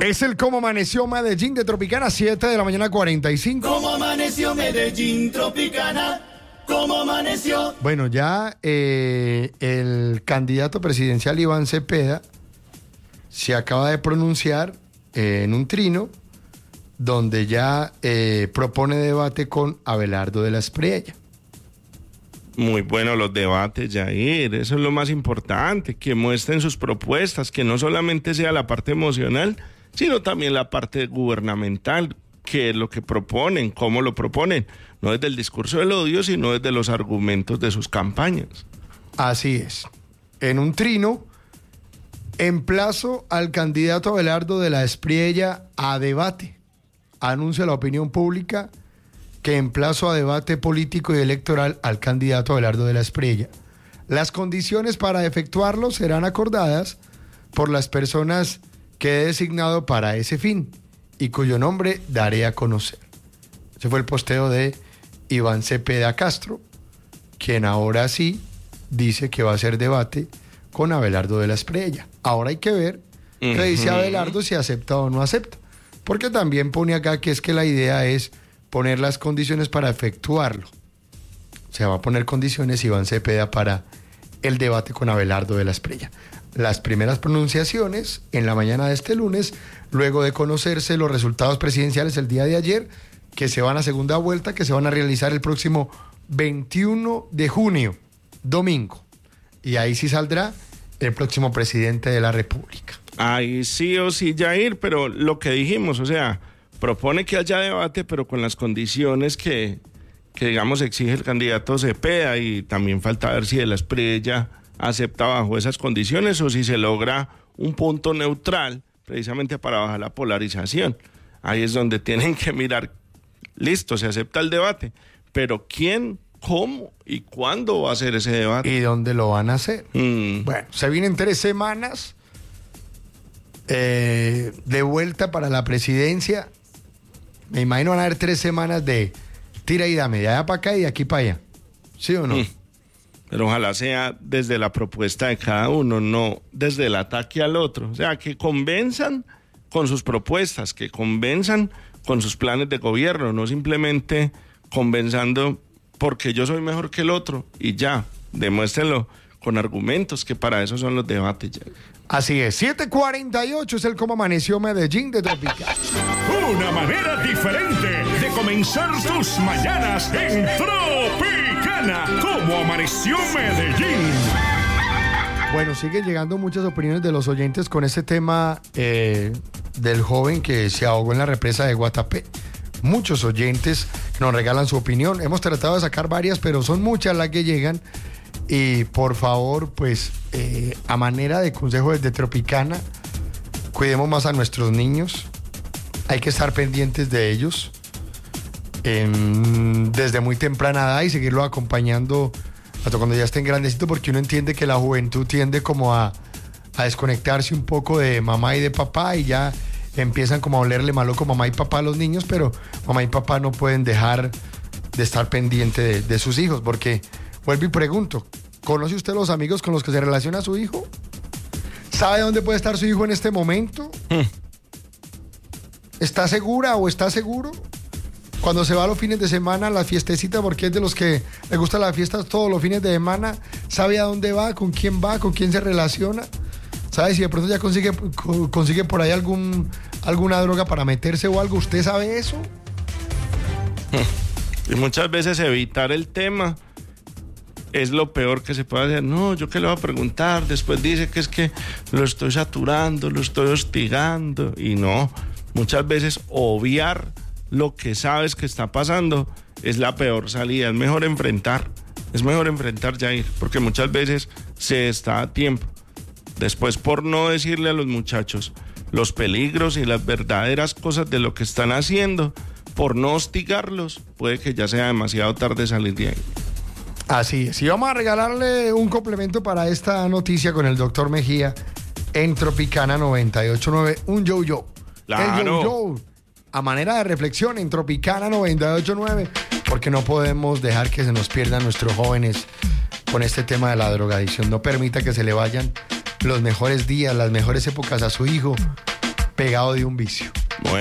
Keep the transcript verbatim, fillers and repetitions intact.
Es el Cómo Amaneció Medellín de Tropicana, siete de la mañana, cuarenta y cinco. ¿Cómo amaneció Medellín, Tropicana? ¿Cómo amaneció? Bueno, ya eh, el candidato presidencial Iván Cepeda se acaba de pronunciar eh, en un trino donde ya eh, propone debate con Abelardo de la Espriella. Muy buenos los debates, Jair, eso es lo más importante, que muestren sus propuestas, que no solamente sea la parte emocional, sino también la parte gubernamental, que es lo que proponen, cómo lo proponen, no desde el discurso del odio, sino desde los argumentos de sus campañas. Así es. En un trino, emplazo al candidato Abelardo de la Espriella a debate. Anuncia la opinión pública que emplazo a debate político y electoral al candidato Abelardo de la Espriella. Las condiciones para efectuarlo serán acordadas por las personas que he designado para ese fin y cuyo nombre daré a conocer. Ese fue el posteo de Iván Cepeda Castro, quien ahora sí dice que va a hacer debate con Abelardo de la Espriella. Ahora hay que ver qué uh-huh. dice Abelardo, si acepta o no acepta. Porque también pone acá que es que la idea es poner las condiciones para efectuarlo. Se va a poner condiciones Iván Cepeda para el debate con Abelardo de la Espriella. Las primeras pronunciaciones en la mañana de este lunes, luego de conocerse los resultados presidenciales el día de ayer, que se van a segunda vuelta, que se van a realizar el próximo veintiuno de junio, domingo. Y ahí sí saldrá el próximo presidente de la República. Ahí sí o sí, Jair, pero lo que dijimos, o sea, propone que haya debate, pero con las condiciones que, que digamos, exige el candidato Cepeda, y también falta ver si de la Espriella acepta bajo esas condiciones o si se logra un punto neutral precisamente para bajar la polarización. Ahí es donde tienen que mirar, listo, se acepta el debate, pero ¿quién, cómo y cuándo va a hacer ese debate? ¿Y dónde lo van a hacer? Mm. Bueno, se vienen tres semanas eh, de vuelta para la presidencia. Me imagino van a haber tres semanas de tira y dame, de allá para acá y de aquí para allá. ¿Sí o no? Mm. Pero ojalá sea desde la propuesta de cada uno, no desde el ataque al otro. O sea, que convenzan con sus propuestas, que convenzan con sus planes de gobierno, no simplemente convenzando porque yo soy mejor que el otro y ya, demuéstrenlo con argumentos, que para eso son los debates ya. Así es, siete cuarenta y ocho es el Cómo Amaneció Medellín de Tropicana. Una manera diferente de comenzar tus mañanas en Tropicana. Cómo Amaneció Medellín. Bueno, siguen llegando muchas opiniones de los oyentes con este tema eh, del joven que se ahogó en la represa de Guatapé. Muchos oyentes nos regalan su opinión. Hemos tratado de sacar varias, pero son muchas las que llegan. Y por favor, pues, eh, a manera de consejo desde Tropicana, cuidemos más a nuestros niños. Hay que estar pendientes de ellos eh, desde muy temprana edad y seguirlo acompañando hasta cuando ya estén grandecitos, porque uno entiende que la juventud tiende como a, a desconectarse un poco de mamá y de papá y ya empiezan como a olerle maluco mamá y papá a los niños, pero mamá y papá no pueden dejar de estar pendiente de, de sus hijos, porque vuelvo y pregunto, ¿conoce usted los amigos con los que se relaciona su hijo? ¿Sabe dónde puede estar su hijo en este momento? Mm. ¿Está segura o está seguro? Cuando se va los fines de semana a la fiestecita, porque es de los que le gusta la fiesta todos los fines de semana, ¿sabe a dónde va? ¿Con quién va? ¿Con quién se relaciona? ¿Sabe si de pronto ya consigue, consigue por ahí algún, alguna droga para meterse o algo? ¿Usted sabe eso? Y muchas veces evitar el tema es lo peor que se puede hacer. No, yo qué le voy a preguntar, después dice que es que lo estoy saturando, lo estoy hostigando, y no, muchas veces obviar lo que sabes que está pasando es la peor salida. Es mejor enfrentar, es mejor enfrentar, Jair, porque muchas veces se está a tiempo. Después, por no decirle a los muchachos los peligros y las verdaderas cosas de lo que están haciendo, por no hostigarlos, puede que ya sea demasiado tarde salir de ahí. Así es, y vamos a regalarle un complemento para esta noticia con el doctor Mejía en Tropicana noventa y ocho punto nueve, un yo-yo. Claro. El yo-yo, a manera de reflexión en Tropicana noventa y ocho punto nueve, porque no podemos dejar que se nos pierdan nuestros jóvenes con este tema de la drogadicción. No permita que se le vayan los mejores días, las mejores épocas a su hijo pegado de un vicio.